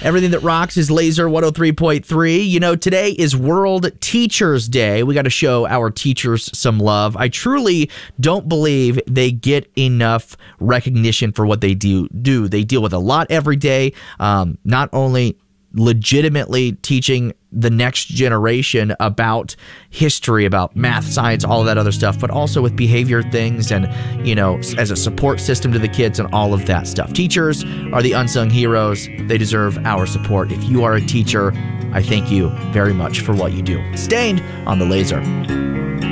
Everything that rocks is Laser 103.3. You know, today is World Teachers Day. We got to show our teachers some love. I truly don't believe they get enough recognition for what they do. They deal with a lot every day, not only legitimately teaching the next generation about history, about math, science, all of that other stuff, but also with behavior things and, you know, as a support system to the kids and all of that stuff. Teachers are the unsung heroes. They deserve our support. If you are a teacher, I thank you very much for what you do. Stained on the Laser.